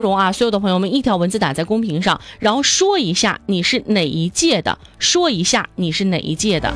容啊，所有的朋友们一条文字打在公屏上，然后说一下你是哪一届的，说一下你是哪一届的。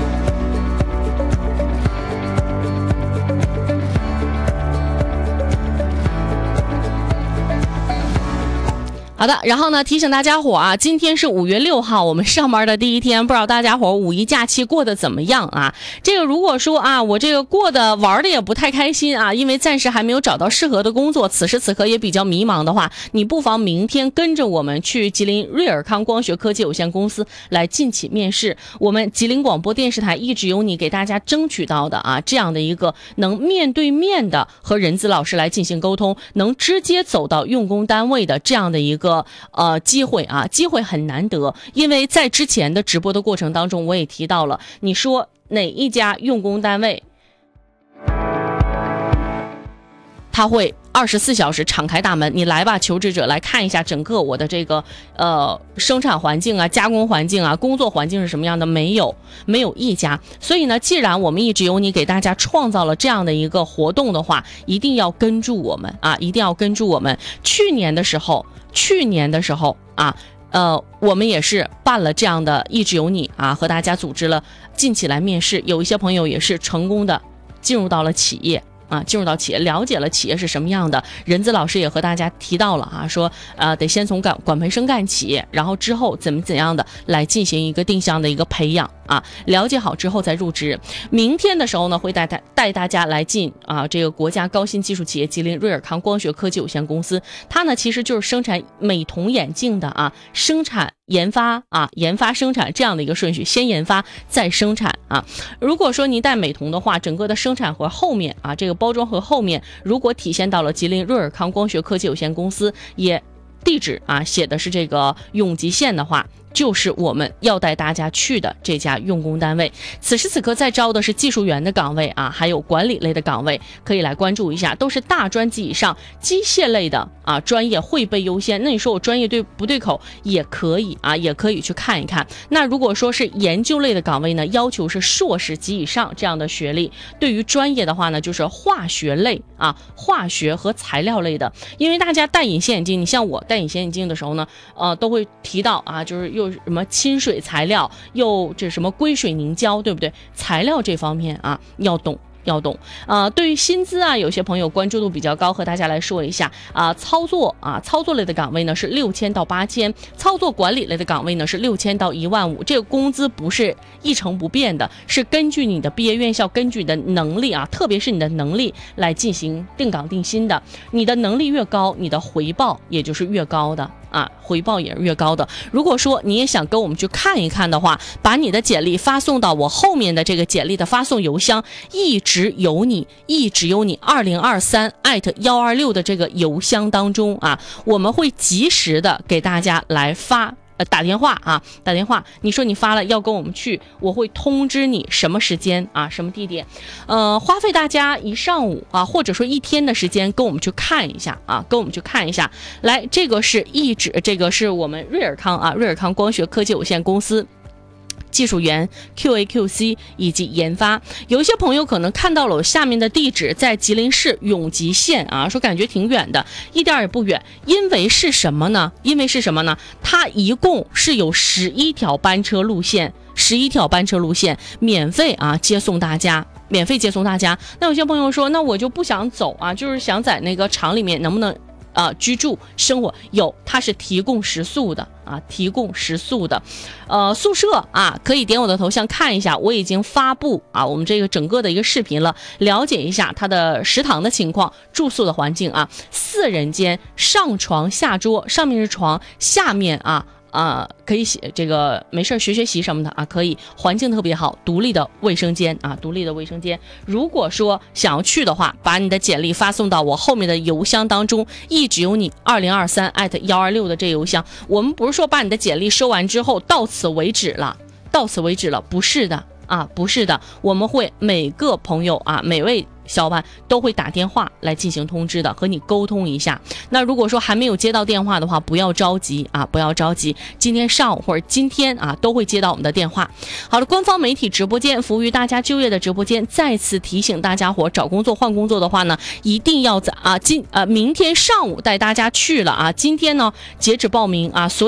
好的，然后呢，提醒大家伙啊，今天是5月6号，我们上班的第一天，不知道大家伙五一假期过得怎么样啊？这个如果说啊，我这个过得玩的也不太开心啊，因为暂时还没有找到适合的工作，此时此刻也比较迷茫的话，你不妨明天跟着我们去吉林瑞尔康光学科技有限公司来进起面试。我们吉林广播电视台一直有你给大家争取到的啊，这样的一个能面对面的和人资老师来进行沟通，能直接走到用工单位的这样的一个机会啊，机会很难得。因为在之前的直播的过程当中，我也提到了，你说哪一家用工单位他会24小时敞开大门，你来吧，求职者来看一下整个我的这个生产环境啊、加工环境啊、工作环境是什么样的，没有一家。所以呢，既然我们一直有你给大家创造了这样的一个活动的话，一定要跟住我们啊，一定要跟住我们。去年的时候啊，我们也是办了这样的一直有你啊，和大家组织了近期来面试，有一些朋友也是成功的进入到了企业。进入到企业，了解了企业是什么样的，人资老师也和大家提到了啊，说得先从管培生干起，然后之后怎样的来进行一个定向的一个培养啊，了解好之后再入职。明天的时候呢，会带大家来进这个国家高新技术企业吉林瑞尔康光学科技有限公司，它呢其实就是生产美瞳眼镜的啊，生产研发生产这样的一个顺序，先研发再生产啊。如果说你戴美瞳的话，整个的生产盒后面啊，这个包装盒后面如果体现到了吉林瑞尔康光学科技有限公司，也地址啊写的是这个永吉县的话，就是我们要带大家去的这家用工单位。此时此刻在招的是技术员的岗位啊，还有管理类的岗位，可以来关注一下，都是大专及以上机械类的啊专业会备优先。那你说我专业对不对口也可以啊，也可以去看一看。那如果说是研究类的岗位呢，要求是硕士及以上这样的学历。对于专业的话呢，就是化学类啊，化学和材料类的。因为大家戴隐形眼镜，你像我戴隐形眼镜的时候呢，都会提到啊，就是又什么亲水材料，又这什么硅水凝胶，对不对？材料这方面啊要懂。对于薪资啊，有些朋友关注度比较高，和大家来说一下操作类的岗位呢是6000到8000，操作管理类的岗位呢是6000到15000。这个工资不是一成不变的，是根据你的毕业院校，根据你的能力啊，特别是你的能力来进行定岗定薪的。你的能力越高，你的回报也就是越高的啊，回报也是越高的。如果说你也想跟我们去看一看的话，把你的简历发送到我后面的这个简历的发送邮箱，一直有你2023@126的这个邮箱当中啊，我们会及时的给大家来打电话，你说你发了要跟我们去，我会通知你什么时间啊，什么地点，花费大家一上午啊，或者说一天的时间跟我们去看一下啊，来，这个是我们瑞尔康光学科技有限公司技术员 QA、QC 以及研发。有一些朋友可能看到了我下面的地址，在吉林市永吉县啊，说感觉挺远的，一点也不远。因为是什么呢？它一共是有11条班车路线免费接送大家。那有些朋友说，那我就不想走啊，就是想在那个厂里面，能不能居住生活？它是提供食宿的。宿舍啊，可以点我的头像看一下，我已经发布我们这个整个的一个视频了，了解一下它的食堂的情况，住宿的环境4人间，上床下桌，上面是床，下面可以写这个没事学习什么的可以，环境特别好，独立的卫生间。如果说想要去的话，把你的简历发送到我后面的邮箱当中，一直有你2023@126的这邮箱。我们不是说把你的简历收完之后到此为止了，不是的，我们会每个朋友每位小伙伴都会打电话来进行通知的，和你沟通一下。那如果说还没有接到电话的话，不要着急啊，不要着急，今天上午或者今天啊都会接到我们的电话。好的，官方媒体直播间，服务于大家就业的直播间，再次提醒大家伙，找工作换工作的话呢，一定要在明天上午带大家去了啊。今天呢截止报名啊，